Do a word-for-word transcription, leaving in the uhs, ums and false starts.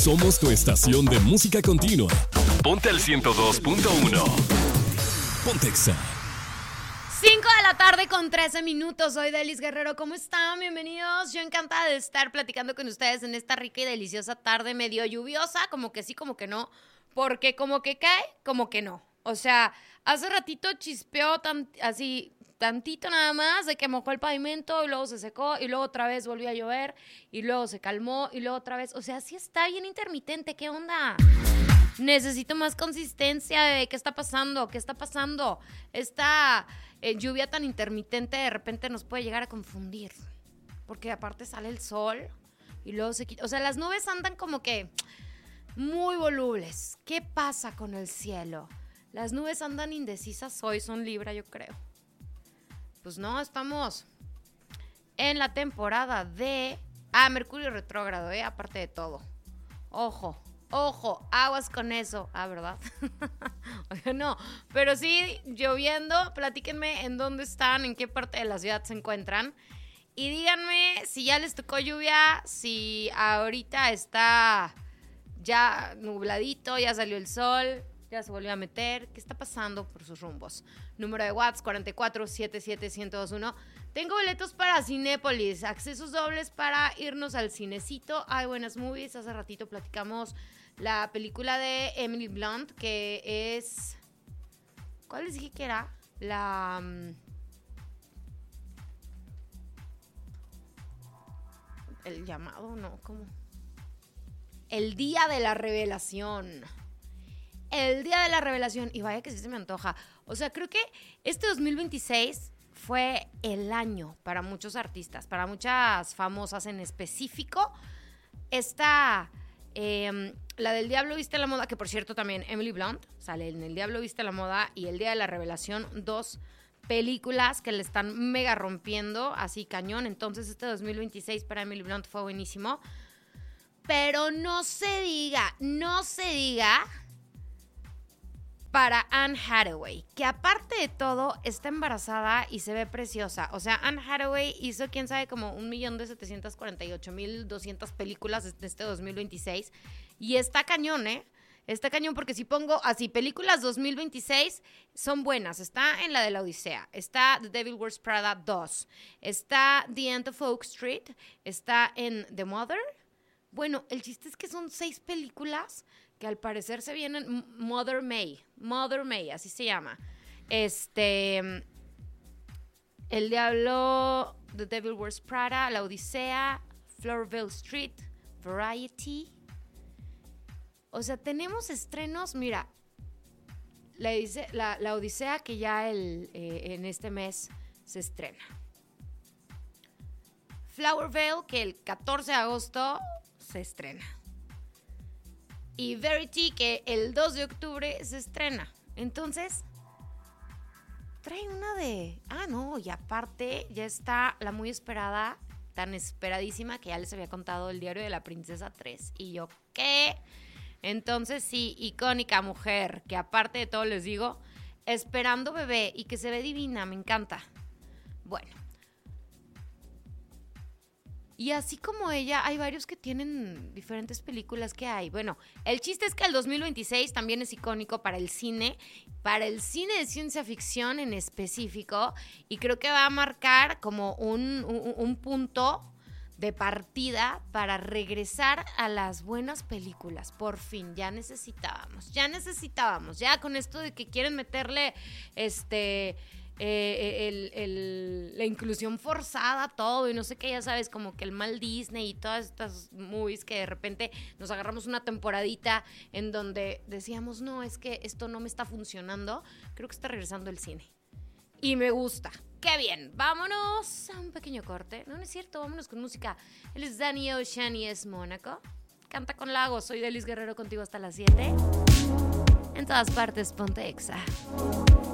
Somos tu estación de música continua. Ponte al ciento dos punto uno. Ponte Exa. cinco de la tarde con trece minutos. Soy Delis Guerrero. ¿Cómo están? Bienvenidos. Yo encantada de estar platicando con ustedes en esta rica y deliciosa tarde medio lluviosa, como que sí, como que no, porque como que cae, como que no. O sea, hace ratito chispeó tan, así tantito nada más de que mojó el pavimento y luego se secó y luego otra vez volvió a llover y luego se calmó y luego otra vez. O sea, sí está bien intermitente. ¿Qué onda? Necesito más consistencia de qué está pasando, qué está pasando. Esta eh, lluvia tan intermitente de repente nos puede llegar a confundir. Porque aparte sale el sol y luego se quita. O sea, las nubes andan como que muy volubles. ¿Qué pasa con el cielo? Las nubes andan indecisas hoy, son Libra, yo creo. Pues no, estamos en la temporada de... Ah, Mercurio retrógrado, ¿eh? Aparte de todo. Ojo. Ojo, aguas con eso. Ah, ¿verdad? No, pero sí, lloviendo. Platíquenme en dónde están, en qué parte de la ciudad se encuentran. Y díganme si ya les tocó lluvia, si ahorita está ya nubladito, ya salió el sol, ya se volvió a meter. ¿Qué está pasando por sus rumbos? Número de WhatsApp cuatro cuatro siete siete uno cero dos uno. Tengo boletos para Cinépolis, accesos dobles para irnos al cinecito. Hay buenas movies. Hace ratito platicamos la película de Emily Blunt, que es... ¿Cuál les dije que era? La... El llamado, no, ¿cómo? El día de la revelación. El día de la revelación. Y vaya que sí se me antoja. O sea, creo que este dos mil veintiséis fue el año para muchos artistas, para muchas famosas en específico. Esta... Eh, la del Diablo Viste la Moda, que por cierto también Emily Blunt sale en El Diablo Viste la Moda y El Día de la Revelación, dos películas que le están mega rompiendo así cañón. Entonces este dos mil veintiséis para Emily Blunt fue buenísimo, pero no se diga, no se diga para Anne Hathaway, que aparte de todo está embarazada y se ve preciosa. O sea, Anne Hathaway hizo, quién sabe, como un millón de setecientos cuarenta y ocho mil doscientas películas en este dos mil veintiséis. Y está cañón, ¿eh? Está cañón porque si pongo así, películas dos mil veintiséis son buenas. Está en la de la Odisea, está The Devil Wears Prada dos, está The End of Oak Street, está en The Mother. Bueno, el chiste es que son seis películas que al parecer se vienen. Mother May, Mother May, así se llama. Este, El Diablo, The Devil Wears Prada, La Odisea, Flowerville Street, Variety. O sea, tenemos estrenos, mira, la, la, la Odisea que ya el, eh, en este mes se estrena. Flowerville que el catorce de agosto se estrena. Y Verity, que el dos de octubre se estrena. Entonces, trae una de... Ah, no, y aparte ya está la muy esperada, tan esperadísima, que ya les había contado, El Diario de la Princesa tres. Y yo, ¿qué? Entonces, sí, icónica mujer, que aparte de todo les digo, esperando bebé y que se ve divina, me encanta. Bueno. Y así como ella, hay varios que tienen diferentes películas que hay. Bueno, el chiste es que el dos mil veintiséis también es icónico para el cine, para el cine de ciencia ficción en específico, y creo que va a marcar como un, un, un punto de partida para regresar a las buenas películas. Por fin, ya necesitábamos, ya necesitábamos, ya con esto de que quieren meterle este... Eh, el, el, la inclusión forzada, todo, y no sé qué, ya sabes, como que el mal Disney y todas estas movies que de repente nos agarramos una temporadita en donde decíamos, no, es que esto no me está funcionando. Creo que está regresando el cine y me gusta. ¡Qué bien! Vámonos a un pequeño corte. No, no es cierto, vámonos con música. Él es Danny Ocean y es Mónaco. Canta con Lagos. Soy Delis Guerrero, contigo hasta las siete. En todas partes, ponte Exa.